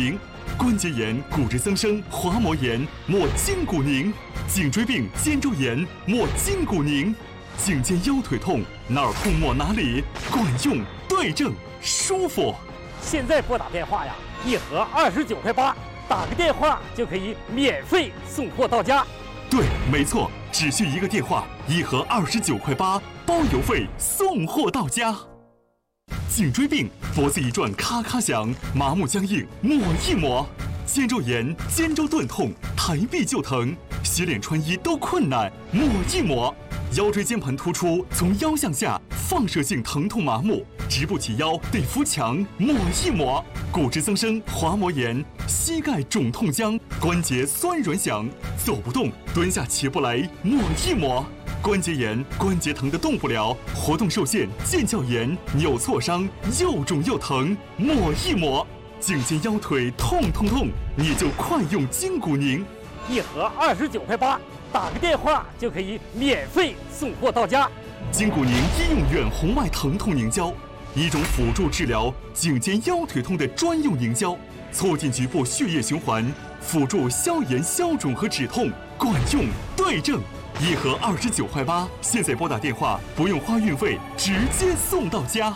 宁；关节炎、骨质增生、滑膜炎，抹筋骨宁；颈椎病、肩周炎，抹筋骨宁；颈肩腰腿痛，哪儿痛抹哪里，管用、对症、舒服。 现在拨打电话呀，一盒29块8，打个电话就可以免费送货到家。 对，没错，只需一个电话，一盒29块8，包邮费，送货到家。颈椎病，脖子一转咔咔响，麻木僵硬，抹一抹；肩周炎、肩周钝痛，抬臂就疼，洗脸穿衣都困难，抹一抹；腰椎间盘突出，从腰向下放射性疼痛麻木，直不起腰得扶墙，抹一抹；骨质增生、滑膜炎，膝盖肿痛僵，关节酸软响，走不动，蹲下起不来，抹一抹；关节炎、关节疼得动不了，活动受限、腱鞘炎、扭挫伤，又肿又疼，抹一抹；颈肩腰腿痛，你就快用筋骨宁。 一盒29块8，打个电话就可以免费送货到家。 筋骨宁医用远红外疼痛凝胶，一种辅助治疗颈肩腰腿痛的专用凝胶，促进局部血液循环，辅助消炎消肿和止痛，管用对症。一盒29块8，现在拨打电话不用花运费，直接送到家。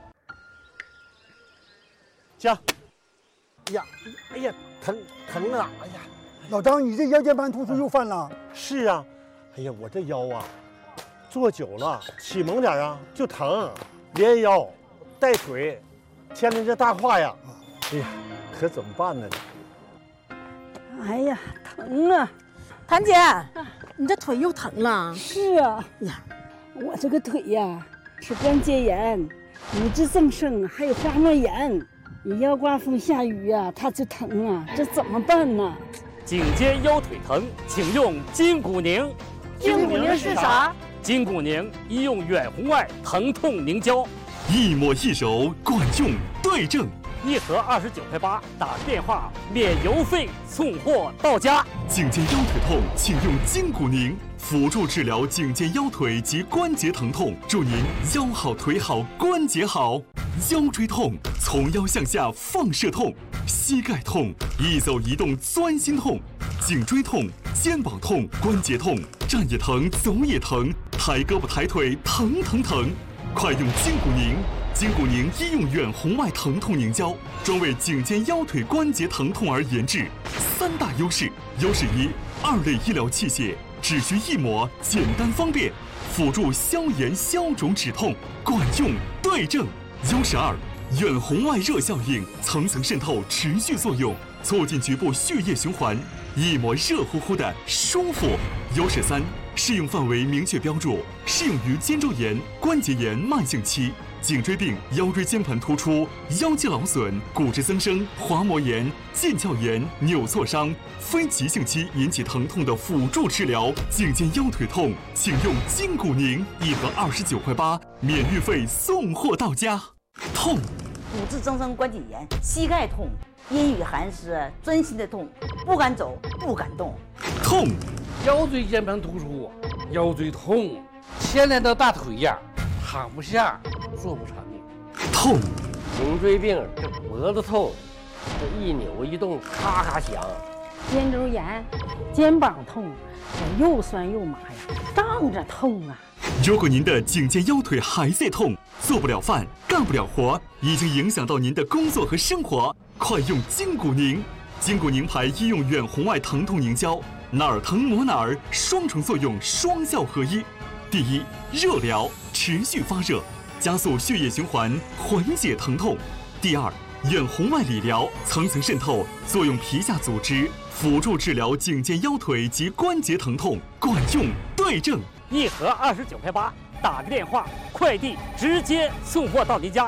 家，哎呀，疼啊！哎呀， 老张，你这腰间盘突出又犯了？ 是啊，哎呀，我这腰啊，坐久了起猛点啊就疼，连腰带腿，牵着这大胯呀，哎呀，可怎么办呢？ 哎呀，疼啊！ 谭姐，你这腿又疼了？ 是啊， 呀， 我这个腿呀是关节炎、骨质增生，还有滑膜炎。你要刮风下雨呀，它就疼啊，这怎么办呢？ 颈肩腰腿疼，请用筋骨宁。 筋骨宁是啥？ 筋骨宁医用远红外疼痛凝胶， 一抹一揉，管用对症。 一盒29块8，打个电话免邮费送货到家。 颈肩腰腿痛，请用筋骨宁，辅助治疗颈肩腰腿及关节疼痛，祝您腰好腿好关节好。腰椎痛，从腰向下放射痛；膝盖痛，一走一动钻心痛；颈椎痛，肩膀痛，关节痛，站也疼，走也疼，抬胳膊抬腿疼。快用筋骨宁！筋骨宁医用远红外疼痛凝胶，专为颈肩腰腿关节疼痛而研制。3大优势：优势1，2类医疗器械，只需一抹，简单方便，辅助消炎消肿止痛，管用对症。优势2，远红外热效应，层层渗透，持续作用，促进局部血液循环，一抹热乎乎的舒服。优势3，适用范围明确标注，适用于肩周炎、关节炎慢性期、颈椎病、腰椎间盘突出、腰肌劳损、骨质增生、滑膜炎、腱鞘炎、扭挫伤、非急性期引起疼痛的辅助治疗。颈肩腰腿痛，请用筋骨宁，一盒29块8，免运费送货到家。痛， 骨质增生关节炎，膝盖痛，阴雨寒湿，钻心的痛，不敢走，不敢动。 痛， 腰椎间盘突出，腰椎痛，牵连到大腿呀，躺不下，坐不成。 痛， 颈椎病，这脖子痛，这一扭一动咔咔响。 肩周炎、肩膀痛，这又酸又麻呀，胀着痛啊。 如果您的颈肩腰腿还在痛，做不了饭，干不了活，已经影响到您的工作和生活，快用筋骨宁！筋骨宁牌医用远红外疼痛凝胶，哪儿疼抹哪儿，双重作用，双效合一。第一，热疗，持续发热，加速血液循环，缓解疼痛。第二，远红外理疗，层层渗透，作用皮下组织，辅助治疗颈肩腰腿及关节疼痛，管用对症。 一盒29块8，打个电话，快递直接送货到您家。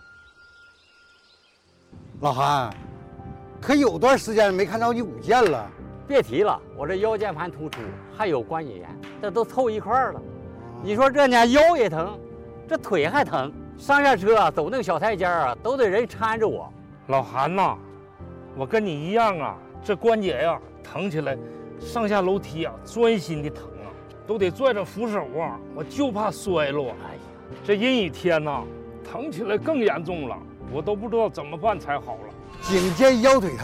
老韩，可有段时间没看着你舞剑了。 别提了，我这腰间盘突出，还有关节炎，这都凑一块儿了。你说这呢，腰也疼，这腿还疼，上下车走那个小台阶啊，都得人搀着我。 老韩呐，我跟你一样啊，这关节呀疼起来，上下楼梯啊钻心的疼啊，都得拽着扶手啊，我就怕摔落。哎呀，这阴雨天呐，疼起来更严重了，我都不知道怎么办才好了。 颈肩腰腿疼。